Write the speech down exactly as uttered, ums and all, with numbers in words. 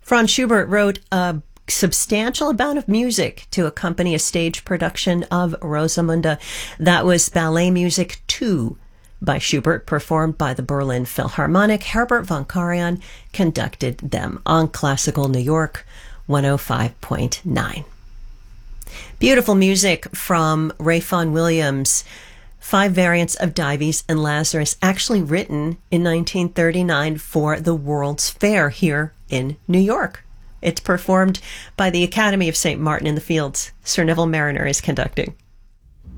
Franz Schubert wrote a substantial amount of music to accompany a stage production of Rosamunde. That was Ballet Music two by Schubert, performed by the Berlin Philharmonic. Herbert von Karajan conducted them on Classical New York one oh five point nine. Beautiful music from Ray Vaughan Williams. Five variants of Dives and Lazarus, actually written in nineteen thirty-nine for the World's Fair here in New York. It's performed by the Academy of Saint Martin in the Fields. Sir Neville Marriner is conducting.